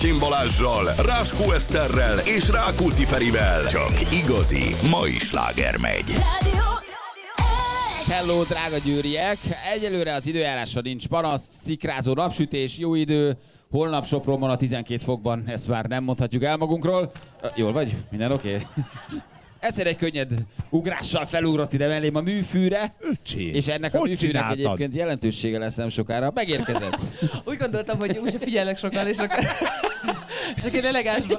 Kim Balázssal, Ráskó Eszterrel és Rákóczi Ferivel. Csak igazi mai sláger megy. Hello, drága győriek! Egyelőre az időjárásra nincs panasz, szikrázó napsütés, jó idő. Holnap Sopronban a 12 fokban, ezt már nem mondhatjuk el magunkról. Jól vagy? Minden oké? Okay? Egyszer egy könnyed ugrással felugrott ide mellém a műfűre. Öcsém, és ennek a műfűnek egyébként jelentősége lesz nem sokára. Megérkezett. Úgy gondoltam, hogy úgyse figyelnek sokan, és akkor... Csak én elegánsban.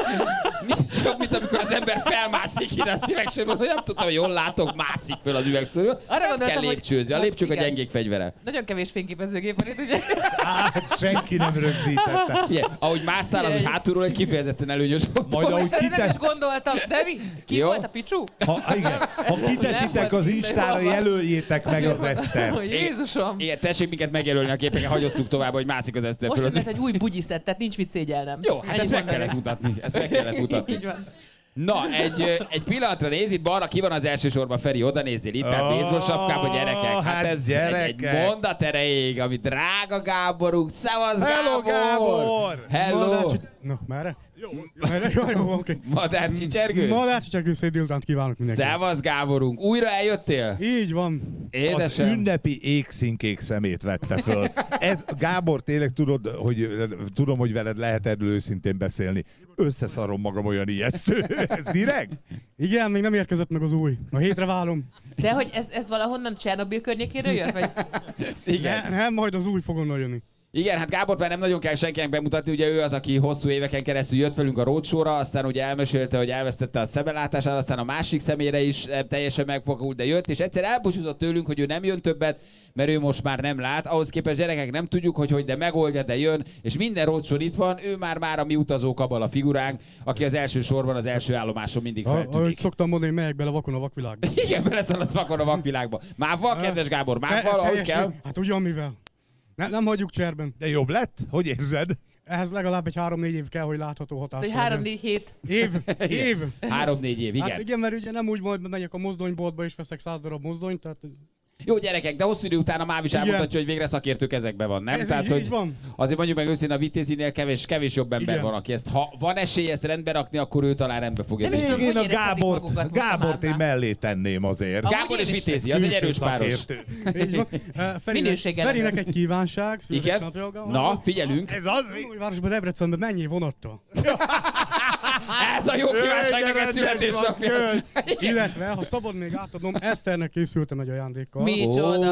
Csak, mint amikor az ember felmászik ide a üvegsorból, hogy nem tudtam, hogy jól látok, mászik föl az üvegtől. Nem kell lépcsőzni, a lépcsők a gyengék fegyvere. Nagyon kevés fényképezőgép van itt, ugye? Hát senki nem rögzítette. Figyelj, ahogy másztál, az, hogy hátulról egy kifejezetten előnyös volt. Majd ahogy Nem is gondoltam, de mi? Ki volt a Picsú? Ha kiteszitek az Instára, jelöljétek meg az Esztert. Jézusom! Igen, tessék minket megjelölni a képeken, hagyosszuk tovább, hogy mászik az Eszter Most föl. lett egy új bugyiszett, tehát nincs mit szégyelnem. Jó, hát ezt meg kellett mutatni. Így van. Na, egy pillanatra néz, itt balra ki van az első sorban, Feri, oda nézzél, itt a baseball sapkában, gyerekek. Hát ez gyerekek. egy mondat erejéig, ami drága Gáborunk. Szevasz, Hello, Gábor! Hello! Na, merre? Jó, oké. Madár csicsergő? Madár csicsergő, szép délutánt kívánok mindenkinek. Szevasz, Gáborunk. Újra eljöttél? Így van. Édesem. Az ünnepi égszínkék szemét vette föl. Ez, Gábor, tényleg tudom, hogy veled lehet erről őszintén beszélni. Összeszarom magam, olyan ijesztő. Ez direkt? Igen, még nem érkezett meg az új. A hétre válom. De hogy ez valahonnan Csernobil környékéről jött? Vagy? Igen. Nem, majd az új fog onnan jönni. Igen, hát Gábor már nem nagyon kell senkinek bemutatni, ugye ő az, aki hosszú éveken keresztül jött velünk a roadshow-ra, aztán ugye elmesélte, hogy elvesztette a szemelátását, aztán a másik szemére is teljesen megfogult, de jött, és egyszer elbúcsúzott tőlünk, hogy ő nem jön többet, mert ő most már nem lát. Ahhoz képest gyerekek nem tudjuk, hogy de megoldja, de jön, és minden roadshow itt van, ő már a mi utazó kabala figuránk, aki az első sorban, az első állomáson mindig feltűnik. Ahogy szoktam mondani, megyek bele vakon a vakvilágba. Igen, beleszaladsz vakon a vakvilágba. Mával, kedves Gábor, mával, ahogy kell. Hát ugyan nem hagyjuk cserben. De jobb lett? Hogy érzed? Ehhez legalább egy 3-4 év kell, hogy látható hatás. Szóval 3-4 hét. Év. 3-4 év, igen. Hát igen, mert ugye nem úgy van, hogy megyek a mozdonyboltba és veszek 100 darab mozdonyt, tehát... Jó gyerekek, de hosszú idő után a Máv is elmutatja, hogy végre szakértő kezekben van, nem? Ez Tehát, így hogy van. azért mondjuk meg őszintén a Vitézinél kevés jobb ember Igen. van, aki ezt, ha van esélye ezt rendbe rakni, akkor ő talán rendbe fogja. Nem is tudom, Én hogy a érezhetik magukat most a Gábort én Mávnál. mellé tenném azért. Ahogy Gábor én és is. Vitézi, az egy Külső erős páros. szakértő. Így van. Minőséggel Ferinek nem. egy kívánság, Igen? születésnapja. Na, figyelünk. Ez az mi? Városban, Debrecenben mennyi vonattal? Ez a jó kívánság neked születésnapja. Illetve, ha szabad még átadnom, Eszternek készültem egy ajándékkal. Micsoda.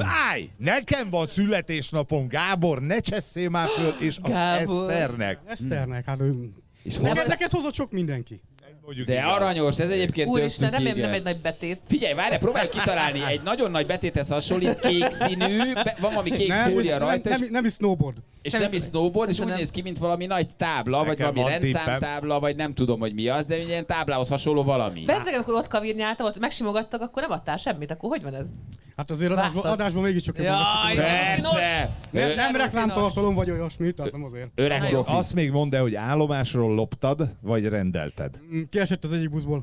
Nekem van születésnapom, Gábor, ne csesszél már föl, és az Gábor. Eszternek. Eszternek, hát És neked hozott sok mindenki. Mondjuk de igaz. aranyos, ez egyébként Úristen, tök remélem nem cuki, egy nagy betét. Figyelj, várj, próbálj kitalálni, egy nagyon nagy betéthez hasonlít, kék színű, van valami kék fólia rajta, nem is snowboard. és Nem nem is snowboard, és úgy köszönöm. néz ki, mint valami nagy tábla, vagy Nekem valami van tippem. rendszámtábla, vagy nem tudom, hogy mi az, de ilyen táblához hasonló valami. Persze, amikor ott kavírnyáltam, ott megsimogattak, akkor nem adtál semmit, akkor hogy van ez? Hát azért Vágtad. adásban mégiscsak jobban Jaj, veszik. Persze! Nem reklámtartalom vagy olyasmi, tehát nem azért. Öreg Na jó. profi. Azt még mondd el, hogy állomásról loptad, vagy rendelted. Kiesett az egyik buszból.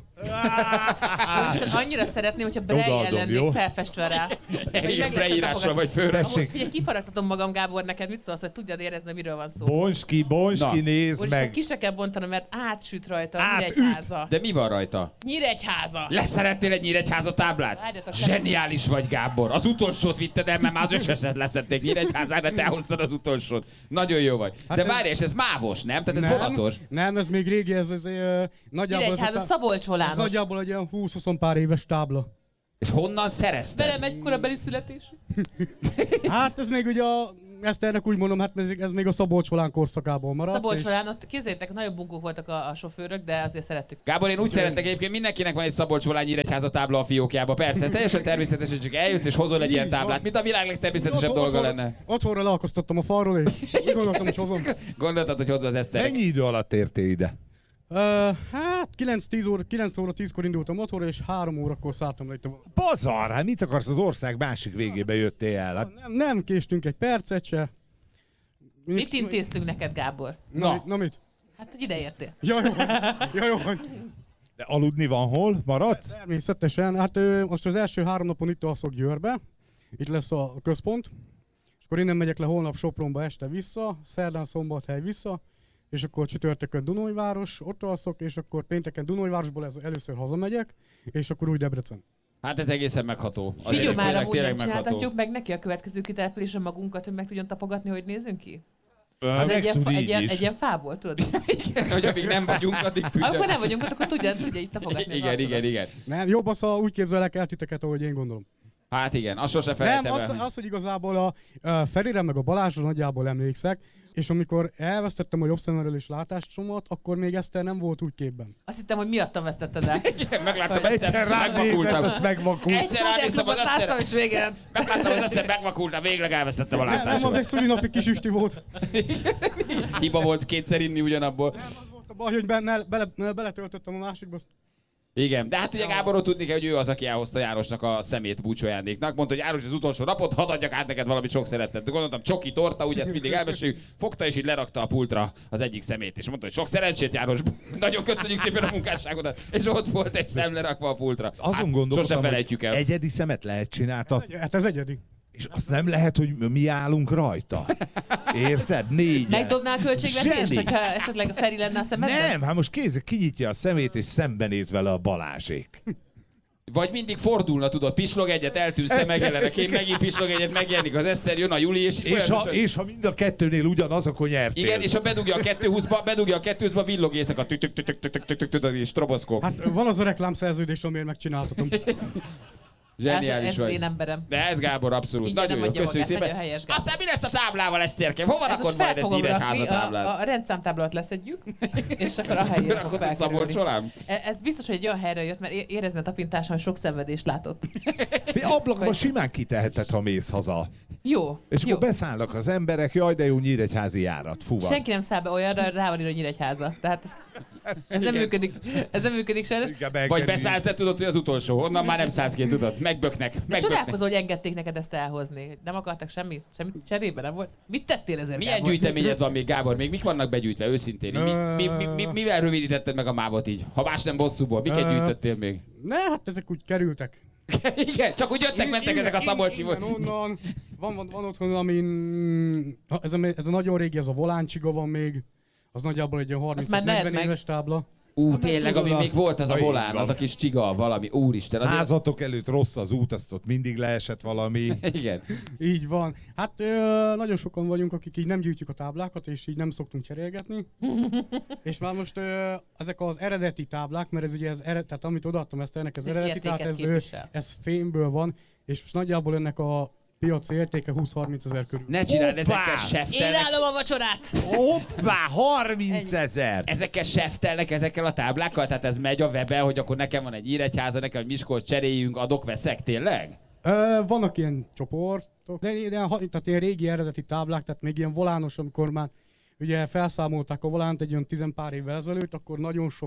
Úristen, annyira szeretném, hogyha Braille Odaadom, lennék jó? felfestve rá. Igen, leírásra vagy főre. Tessék. Figyelj, kifaragtatom magam, Gábor, neked mit szólsz, hogy tudjad érezni, miről van szó. Bonski, Na. nézd Úristen, meg. ki se kell bontanom, mert átsüt rajta Átüt. Nyíregyháza. De mi van rajta? Nyíregyháza! Leszerettél egy Nyíregyháza táblát? Várjatok, Zseniális vagy, Gábor. Az utolsót vitted el, mert már az összeset leszették Nyíregyházán, de te hoztad az utolsót. Nagyon jó vagy. Hát De ez- várj, és ez mávos, nem? Tehát ez vonatos. Nem, ez még régi, ez nagyjából... Nyíregyháza, Szabolcs Ez Volános. nagyjából egy ilyen 20-20 pár éves tábla. És honnan szerezted? Velem egy korabeli születés. Hát ez még ugye Eszternek úgy mondom, hát ez még a Szabolcs Volán korszakából maradt. Szabolcs és- Volán, ott képzeljétek, nagyon bunkók voltak a sofőrök, de azért szerettük. Gábor, én úgy szeretek egyébként, mindenkinek van egy Szabolcs Volán Nyíregyháza tábla a fiókjába. Persze, ez teljesen természetes, hogy csak eljössz és hozol egy ilyen Így van. táblát, mint a világ legtermészetesebb dolga Otthonra- lenne. Otthonra leakasztottam a falról, és úgy gondoltam, hogy hozom. Gondoltad, hogy hozza az Eszternek. Mennyi idő alatt értél ide? Hát 9 óra 10-kor indultam otthonra, és 3 órakor szálltam le itt a... Bazar, hát mit akarsz, az ország másik végébe jöttél el? Hát Nem késtünk egy percet se. Mit intéztünk neked, Gábor? Na mit? Hát, hogy ideértél. Ja, jó. de aludni van hol? Maradsz? Természetesen. Hát most az első 3 napon itt alszok Győrbe. Itt lesz a központ. És akkor innen megyek le holnap Sopronba este vissza, szerdán Szombathely vissza, és akkor csütörtökön Dunajváros, ott alszok, és akkor pénteken Dunajvárosból először hazamegyek, és akkor úgy Debrecen. Hát ez egészen megható. Figyelj már, tényleg, amúgy tényleg nem megható. csináltatjuk meg neki a következő kitelepülésen magunkat, hogy meg tudjon tapogatni, hogy nézünk ki? Hát De meg tud így is. egy ilyen fából, tudod? Hogy amíg nem vagyunk, addig tudja. Akkor nem vagyunk ott, akkor tudja így tapogatni. Igen. Nem, jobb az, ha úgy képzelek el titeket, ahogy én gondolom. Hát igen, azt sose Nem, felejtem el. az, hogy igazából a Ferire meg a Balázsra nagyjából emlékszek, és amikor elvesztettem a jobb szememről és látásomat, akkor még Eszter nem volt úgy képben. Azt hittem, hogy miattam vesztetted el. Megláttam, Egyszer rád nézett, azt megvakult. Egyszer ránéztem az láttam, Eszter. és végén. Megláttam az Eszter, megvakultam, végleg elvesztettem a Nem, az látásomat. egy szülinapi kis üsti volt. Hiba volt kétszer inni ugyanabból. Nem, az volt a baj, hogy beletöltöttem a másikba. Igen, de hát ugye Gáborról tudni kell, hogy ő az, aki elhozta Jánosnak a szemét búcsójándéknak. Mondta, hogy János, az utolsó napot, hadd adjak át neked valamit sok szeretet. De gondoltam, csoki torta, ugye ezt mindig elmeséljük. Fogta és így lerakta a pultra az egyik szemét, és mondta, hogy sok szerencsét, János. Nagyon köszönjük szépen a munkásságodat. És ott volt egy szem lerakva a pultra. Azon Hát, gondolkodtam, sose felejtjük el. egyedi szemet lehet csináltatni, Hát ez egyedi. és azt nem lehet, hogy mi állunk rajta. Érted? Négyen. Megdobnál a költségvetést, Zseni. hogyha esetleg a Feri lenne a szemedben? Nem, hát most kinyitja a szemét, és szembenéz vele a Balázsék. Vagy mindig fordulna, tudod, pislog egyet, eltűzte, megjelenek. Én megint pislog egyet, megjelenik az Eszter, jön a Juli, és így És ha mind a kettőnél ugyanaz, akkor nyertél. igen, és ha bedugja a 220-ba, villog éjszaka, és stroboszkóp. Hát van az a reklámszerződés, amiért megcsináltatom. Zseniális ez vagy. én emberem. De ez Gábor abszolút. Igen, Nagyon nem jó, mondja köszönjük magát, szépen. nagyon helyes, Gábor. Aztán mi lesz a táblával, Eszterke? Hova Ez rakod most majd fel egy fogom rakni, Nyíregyháza táblát? a rendszámtáblát leszedjük, és akkor a helyét fog Rakod a Szabolcs felkerülni. során? Ez biztos, hogy egy olyan helyre jött, mert érezne a tapintáson, hogy sok szenvedést látott. Ablakba simán kiteheted, ha mész haza. Jó, És jó. akkor beszállnak az emberek, jaj, de jó Nyíregyházi járat, fuva. Senki nem száll be olyanra, rá van írva Nyíregyháza. Tehát ez nem működik. Ez nem működik sajnos. Vagy beszállsz, de tudod, hogy az utolsó. Onnan már nem szállsz ki, tudod. Megböknek. Csodálkozol, hogy engedték neked ezt elhozni. Nem akartak semmit cserébe, nem volt? Mit tettél ezért? Milyen Gábor? gyűjteményed van még, Gábor? Még mik vannak begyűjtve, őszintén? Mivel rövidítetted meg a mávot így? Ha más nem bosszúból, miket gyűjtöttél még? Ne, hát ezek úgy kerültek. Igen, csak úgy jöttek, mentek ezek a Szabolcsiból. Onnan, van otthon, amin ez a nagyon régi, ez a voláncsiga van még. Az nagyjából egy ilyen Azt már lehet 30-40 meg. éves tábla. Tényleg, ami még volt, az a Ha így volán, van. az a kis csiga, valami. Úristen, azért... Házatok előtt rossz az út, azt ott mindig leesett valami. Igen. Így van. Hát nagyon sokan vagyunk, akik így nem gyűjtjük a táblákat, és így nem szoktunk cserélgetni. És már most ezek az eredeti táblák, mert ez ugye tehát amit odaadtam ezt ennek az Ez egy eredeti, tehát értéket ez, képvisel. ez fémből van, és most nagyjából ennek a piaci értéke 20-30 ezer körül. Ne csináld, Hoppá! ezekkel Én seftelnek. állom a vacsorát! Hoppá, 30 000! Ezekkel seftelnek ezekkel a táblákkal? Tehát ez megy a webben, hogy akkor nekem van egy Nyíregyháza, nekem egy Miskolc, cseréljünk, adok, veszek, tényleg? Vannak ilyen csoportok, tehát ilyen régi eredeti táblák, tehát még ilyen volános, amikor már ugye felszámolták a volánt egy olyan 10 pár évvel ezelőtt, akkor nagyon sok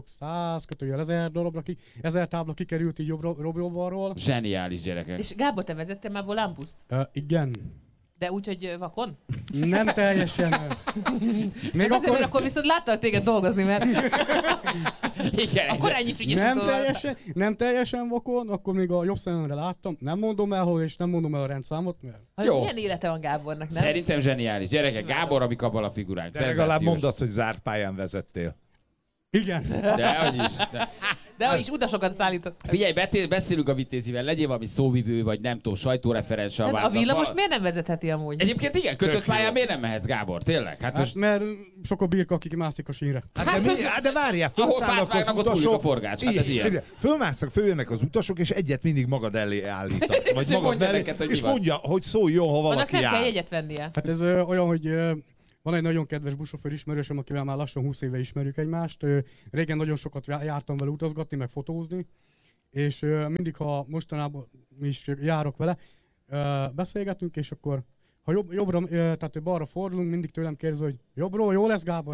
1000 tábla kikerült így jobbról-balról. Zseniális gyerekek. És Gábor, te vezettél már volánbuszt? Igen. De úgy, hogy vakon? Nem teljesen. Még Csak azért, mert akkor viszont láttalak téged dolgozni, mert Igen, akkor ennyi frigyes nem teljesen vakon, akkor még a jobb szememre láttam. Nem mondom el hol, és nem mondom el a rendszámot, mert... Jó. Milyen élete van Gábornak, nem? Szerintem zseniális. Gyerekek, Gábor, amik abban a figuránk. De legalább Szenzációs. mondd azt, hogy zárt pályán vezettél. Igen. Dehogy is. De hogy is utasokat szállított. Figyelj, beszélünk a Vitézivel, legyél valami szóvivő, vagy nem tudom, sajtóreferens. Hát a villamos miért nem vezetheti amúgy? Egyébként igen, kötött pályán miért nem mehetsz, Gábor? Tényleg? Hát Hát, most... mert sok a birka, akik mászik a sínre. De várjál, Ahol fölszállnak fát az vágnak, ott hullik a utasok. forgács. Hát ez ilyen. Fölmásznak, följönnek az utasok, és egyet mindig magad elé állítasz. Vagy És magad mondja mellé, neked, hogy mi és van. mondja, hogy szóljon, ha Annak valaki nem kell jár. jegyet vennie. Hát ez olyan, hogy van egy nagyon kedves buszsofőr ismerősöm, akivel már lassan 20 éve ismerjük egymást. Régen nagyon sokat jártam vele utazgatni, meg fotózni, és mindig, ha mostanában is járok vele, beszélgetünk, és akkor ha jobbra, tehát balra fordulunk, mindig tőlem kérdezi, hogy jobbról, jó lesz, Gábor?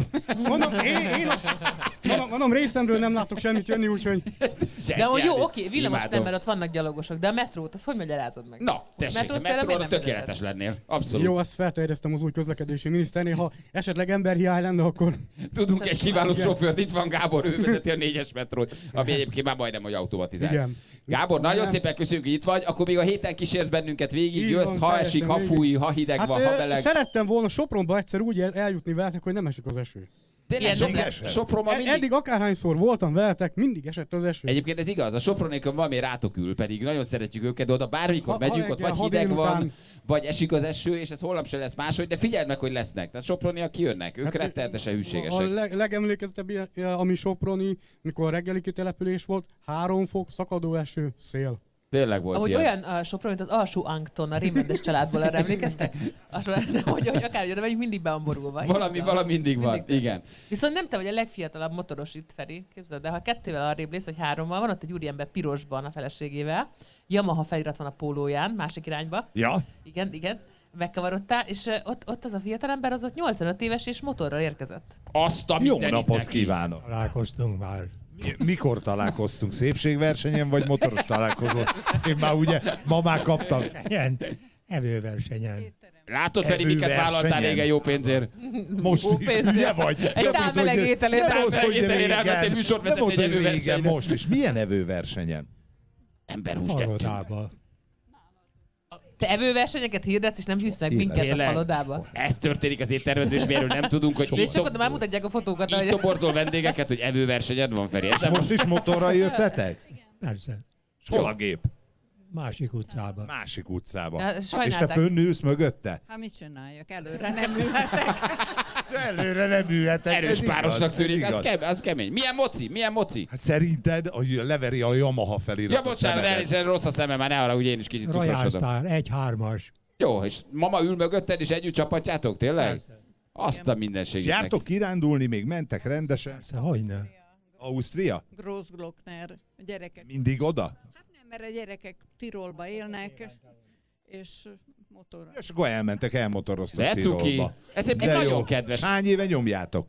Mondom, részemről nem látok semmit jönni, úgyhogy... De hogy jó, oké, villamos Imádom. nem, mert ott vannak gyalogosok, de a metrót, azt hogy magyarázod meg? Na, tessék, a Metrót például metróra miért nem tökéletes lennél. Abszolút. Jó, ezt felterjesztem az új közlekedési miniszternél, ha esetleg emberhiány lenne, akkor... Tudunk egy kiváló Igen. sofőrt, itt van Gábor, ő vezeti a 4-es metrót, ami egyébként már majdnem, hogy automatizált. Igen. Gábor, nagyon Nem. szépen köszönjük, hogy itt vagy, akkor még a héten kísérsz bennünket végig, Így jössz, van, ha teljesen esik, ha végig. fúj, ha hideg van, ha meleg. Szerettem volna Sopronba egyszer úgy eljutni veletek, hogy nem esik az eső. Tényleg Ilyen nem lesz. Sopronban mindig... Eddig akárhányszor voltam veletek, mindig esett az eső. Egyébként ez igaz, a Sopronékon valami rátok ül, pedig nagyon szeretjük őket, de oda bármikor Ha megyünk, ott reggel, vagy ha hideg van, délután. vagy esik az eső, és ez holnap se lesz máshogy, de figyeld meg, hogy lesznek. Tehát Soproniak kijönnek, ők rettenetesen A hűségesek. legemlékezetebb ilyen, ami soproni, mikor a reggeli kitelepülés volt, 3 fok, szakadó eső, szél. Tényleg volt Ahogy ilyen. olyan a Sopron, mint az alsó Angton, a Rémendes családból, arra emlékeztek? Hogy akárhogy megyünk, mindig beamborulva. Valami mindig van, igen. Viszont nem te vagy a legfiatalabb motoros itt, Feri, képzeld, de ha 2-vel arrébb lész, vagy 3-mal, van ott egy úriember pirosban a feleségével, Yamaha felirat van a pólóján, másik irányba. Ja? Igen, megkavarodtál, és ott az a fiatalember az ott 85 éves és motorral érkezett. Azt a Jó mindenit napot neki. kívánok! Találkoztunk már. Mikor találkoztunk? Szépségversenyen vagy motoros találkozón? Én már ugye, ma már kaptam. Ilyen evőversenyen. Látod, Feri, miket Evőversenyen. vállaltál régen jó pénzért? Most is, pénzért. ugye vagy? Egy tál meleg ételét. Nem volt, hogy Ételére elmentél régen. műsort Nem volt, vezetni egy hogy régen, evőversenyre. most is. Milyen evőversenyen? Emberhúst ettünk. Falodába. Te evőversenyeket hirdetsz, és nem hűsz meg minket a Tényleg? falodába. Ez történik az éttermedben, és mi erről nem tudunk, hogy És akkor már mutatják a fotókat. így hogy- toborzol vendégeket, hogy evőversenyed van, Feri. Ez Most is motorral jöttetek? Persze. És hol a gép? Másik utcába. Másik utcába. Ja, És te sajnálták. fönnülsz mögötte? Hát mit csináljak? Előre nem ülhetek. Előre nem ülhetek. erős Ez igaz, párosnak ez tűnik, igaz. az kemény. Milyen moci? Hát szerinted leveri a Yamaha felirat Ja, bocsánat, elnézést, rossz a szemem, már ne arra, hogy én is kicsit cukrosodom. Royal 1-3-as. Jó, és mama ül mögötted, és együtt csapatjátok, tényleg? Persze. Azt a mindenségét neki. Jártok kirándulni, még mentek rendesen? Persze, hogyne. Ausztria? Grossglockner, a gyerekek. Mindig oda? Hát nem, mert a gyerekek Tirolba élnek, és motorra. És akkor elmotoroztak De cuki. Tirolba. Ez egy De nagyon jó. kedves. Hány éve nyomjátok?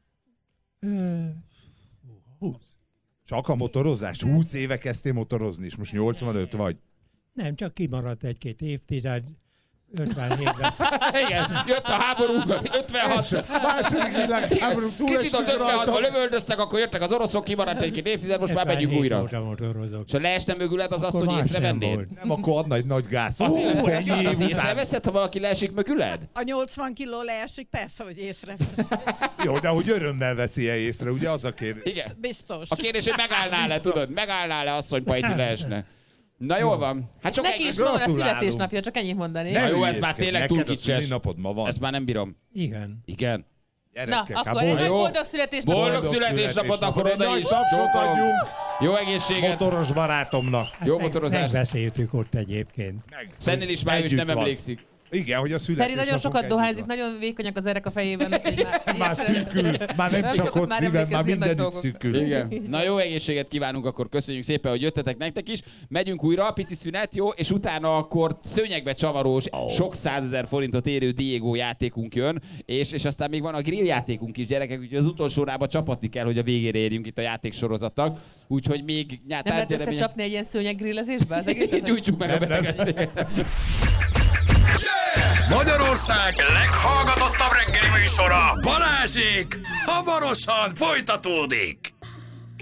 Ö, 20. Csak a motorozás? 20 éve kezdtél motorozni, és most 85 vagy. Nem, csak kimaradt egy-két évtized. 57-ben. Igen, jött a háború, 56. Második világháború Kicsit túlesünk ott 56-ban rajta. lövöldöztek, akkor jöttek az oroszok, kimaradt egy-két évtized, most már megyünk 57 újra. óta motorozok. És ha leesne mögüled, az azt, Akkor hogy más nem észrevennéd? volt. Nem, akkor adna egy nagy gáz. Az, Ennyi év az után. észreveszed, ha valaki leesik mögüled? A 80 kiló leesik, persze, hogy észrevesz. Jó, de hogy örömmel veszi-e észre, ugye az a kérdés. Igen. Biztos. A kérdés, hogy megállnál-e, tudod? Megállnál-e asszony, ha egy leesne? Na jól van. Hát csak Neki is egy... ma van a Gratulálunk. születésnapja, csak ennyit mondani. Ne. jó, ez már hülyéskedj, tényleg neked túl a kicses. szülinapod ma van. Ezt már nem bírom. Igen. Igen. Na, Gyerekek, hát akkor egy nagy jó. boldog születésnapot. Boldog születésnapot, akkor Egy oda nagy is. tapsot Csókolom. adjunk Jó egészséget. motoros barátomnak. Jó Ezt motorozást. megbeszéltük ott egyébként. Szennél is már ő is Együtt nem van. emlékszik. Igen, hogy a Feri születésnapok nagyon sokat együtt dohányzik, van. nagyon vékonyak az erek a fejében. úgyhogy Már szűkül, már nem Nem csak szokott ott már szívem, már emlékezni a nagy mindenütt dolgokra. szűkül. Igen. Na jó egészséget kívánunk, akkor köszönjük szépen, hogy jöttetek nektek is. Megyünk újra, pici szünet, jó? És utána akkor szőnyegbe csavarós, sok 100 000 forintot érő Diego játékunk jön, és aztán még van a grill játékunk is, gyerekek, úgyhogy az utolsó órába csapatni kell, hogy a végére érjünk itt a játéksorozatnak. Úgyhogy még Nem lehet összecsapni egy ilyen szőnyeggrillezésbe az egészet? hogy- Gyújtsuk meg a betegedséget. Magyarország leghallgatottabb reggeli műsora, Balázsék, hamarosan folytatódik.